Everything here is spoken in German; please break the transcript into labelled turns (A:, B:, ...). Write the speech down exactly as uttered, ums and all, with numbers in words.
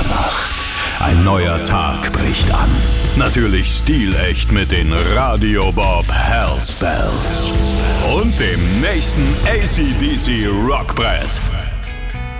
A: Mitternacht. Ein neuer Tag bricht an. Natürlich stilecht mit den Radio Bob Hellspells. Und dem nächsten A C D C Rockbrett.